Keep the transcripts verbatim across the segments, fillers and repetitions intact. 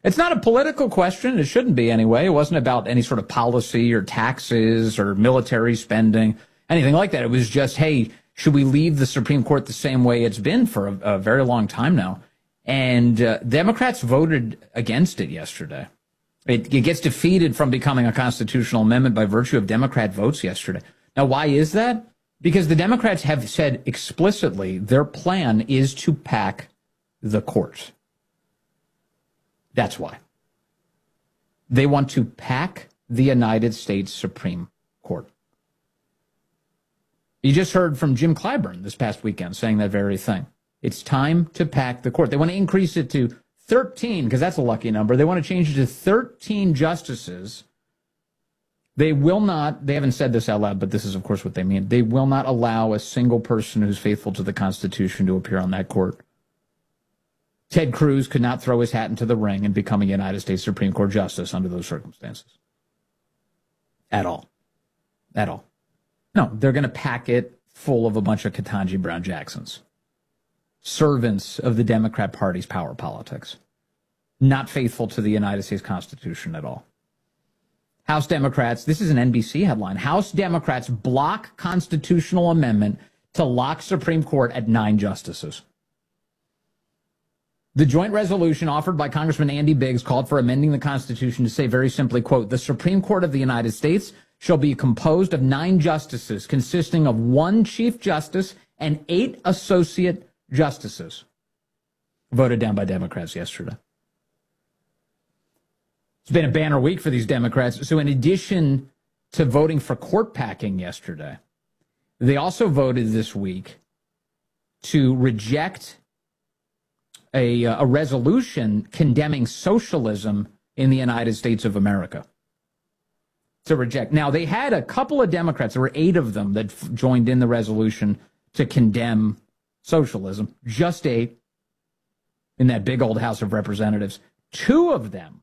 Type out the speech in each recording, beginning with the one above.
It's not a political question. It shouldn't be anyway. It wasn't about any sort of policy or taxes or military spending, anything like that. It was just, hey, should we leave the Supreme Court the same way it's been for a, a very long time now? And uh, Democrats voted against it yesterday. It, it gets defeated from becoming a constitutional amendment by virtue of Democrat votes yesterday. Now, why is that? Because the Democrats have said explicitly their plan is to pack the court. That's why. They want to pack the United States Supreme Court. You just heard from Jim Clyburn this past weekend saying that very thing. It's time to pack the court. They want to increase it to thirteen, because that's a lucky number. They want to change it to thirteen justices. They will not, they haven't said this out loud, but this is, of course, what they mean. They will not allow a single person who's faithful to the Constitution to appear on that court. Ted Cruz could not throw his hat into the ring and become a United States Supreme Court justice under those circumstances. At all. At all. No, they're going to pack it full of a bunch of Ketanji Brown Jacksons. Servants of the Democrat Party's power politics. Not faithful to the United States Constitution at all. House Democrats, this is an N B C headline, House Democrats block constitutional amendment to lock Supreme Court at nine justices. The joint resolution offered by Congressman Andy Biggs called for amending the Constitution to say very simply, quote, the Supreme Court of the United States shall be composed of nine justices consisting of one Chief Justice and eight associate justices. Voted down by Democrats yesterday. It's been a banner week for these Democrats. So in addition to voting for court packing yesterday, they also voted this week to reject a, a resolution condemning socialism in the United States of America. To reject. Now, they had a couple of Democrats, there were eight of them that f- joined in the resolution to condemn socialism. Just eight in that big old House of Representatives. Two of them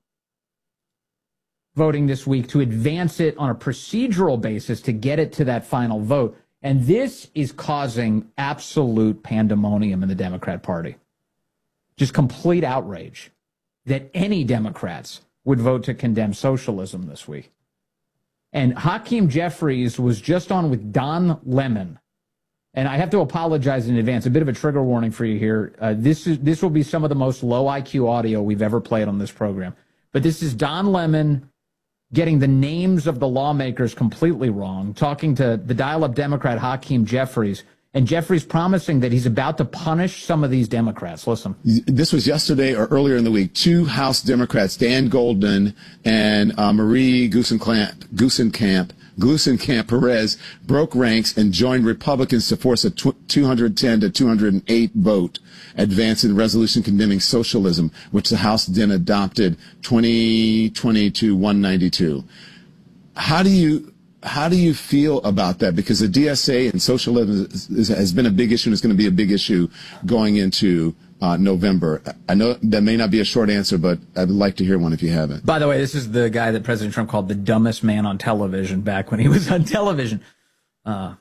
voting this week to advance it on a procedural basis to get it to that final vote. And this is causing absolute pandemonium in the Democrat Party. Just complete outrage that any Democrats would vote to condemn socialism this week. And Hakeem Jeffries was just on with Don Lemon. And I have to apologize in advance. A bit of a trigger warning for you here. Uh, this is this will be some of the most low I Q audio we've ever played on this program. But this is Don Lemon getting the names of the lawmakers completely wrong, talking to the dial-up Democrat Hakeem Jeffries, and Jeffries promising that he's about to punish some of these Democrats. Listen. This was yesterday or earlier in the week. Two House Democrats, Dan Golden and uh, Marie Gluesenkamp, Gluesenkamp, Gluesenkamp Perez, broke ranks and joined Republicans to force a two hundred ten to two hundred eight vote advancing the resolution condemning socialism, which the House then adopted twenty twenty to one ninety-two. How do you how do you feel about that? Because the D S A and socialism is, is, has been a big issue, and it's going to be a big issue going into uh, November. I know that may not be a short answer, but I'd like to hear one if you haven't. By the way, this is the guy that President Trump called the dumbest man on television back when he was on television. Uh,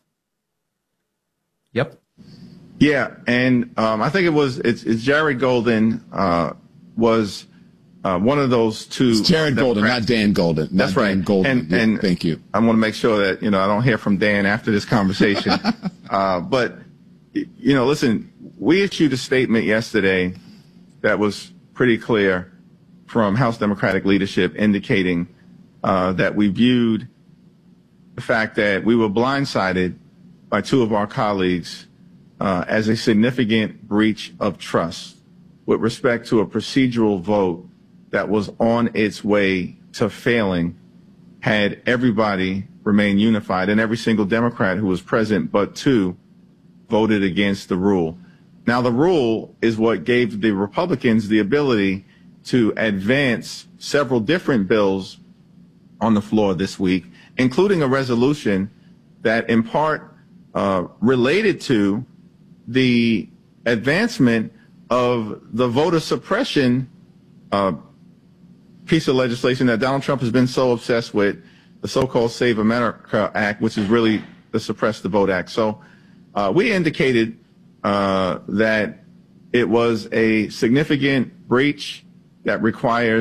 yep. Yeah, and um, I think it was it's, it's Jared Golden uh, was uh, one of those two. It's Jared Golden, not Dan Golden. Not That's right. Dan Golden. And, yeah, and thank you. I want to make sure that you know I don't hear from Dan after this conversation. uh, but you know, listen, we issued a statement yesterday that was pretty clear from House Democratic leadership, indicating uh, that we viewed the fact that we were blindsided by two of our colleagues Uh, as a significant breach of trust with respect to a procedural vote that was on its way to failing had everybody remained unified, and every single Democrat who was present but two voted against the rule. Now, the rule is what gave the Republicans the ability to advance several different bills on the floor this week, including a resolution that in part uh, related to the advancement of the voter suppression uh, piece of legislation that Donald Trump has been so obsessed with, the so-called Save America Act, which is really the Suppress the Vote Act. So uh, we indicated uh, that it was a significant breach that requires